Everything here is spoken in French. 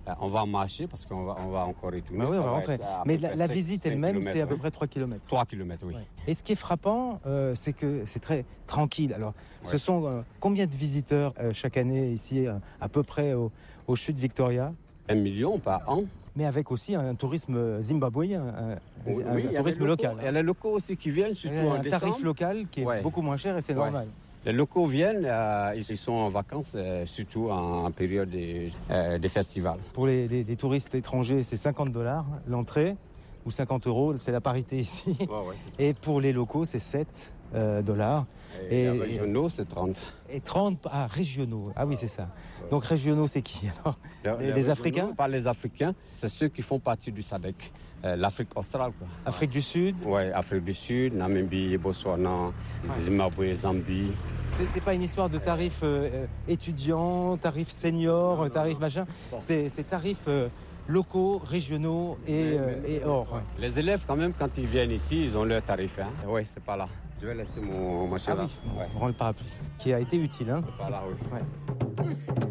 On va marcher parce qu'on va encore retourner. Oui, on va rentrer. Mais la visite elle-même, c'est à peu près 3 km. 3 km, oui. Ouais. Et ce qui est frappant, c'est que c'est très tranquille. Alors, ce sont combien de visiteurs chaque année ici, à peu près aux chutes Victoria? 1 million par an. Mais avec aussi un tourisme zimbabwéen, un tourisme local. Il y a les locaux aussi qui viennent, surtout en décembre. Un tarif local qui est beaucoup moins cher et c'est normal. Les locaux viennent, ils sont en vacances, surtout en période des festivals. Pour les touristes étrangers, c'est $50 l'entrée, ou 50 €, c'est la parité ici. Et pour les locaux, c'est $7. Et les régionaux, c'est 30. Et 30, régionaux. Ah oui, c'est ça. Donc régionaux, c'est qui alors? Les Africains? Pas les Africains, c'est ceux qui font partie du SADC. L'Afrique australe, quoi. Afrique du Sud? Oui, Afrique du Sud, Namibie, Botswana, Zimbabwe, Zambie. C'est pas une histoire de tarifs étudiants, tarifs seniors, tarifs machin. C'est tarifs locaux, régionaux et hors. Ouais. Les élèves, quand même, quand ils viennent ici, ils ont leur tarif. Hein. Oui, c'est pas là. Je vais laisser mon machin là. On rend le parapluie, qui a été utile. Hein. C'est pas là, oui. Ouais.